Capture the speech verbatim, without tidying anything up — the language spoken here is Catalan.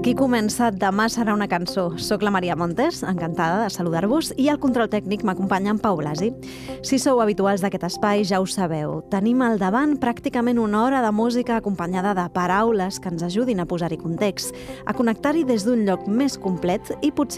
Aquí comença Demà serà una cançó. Soc la Maria Montes, encantada de saludar-vos, i al control tècnic m'acompanya en Pau Blasi. Si sou habituals d'aquest espai, ja ho sabeu. Tenim al davant pràcticament una hora de música acompanyada de paraules que ens ajudin a posar-hi context, a connectar-hi des d'un lloc més complet i potser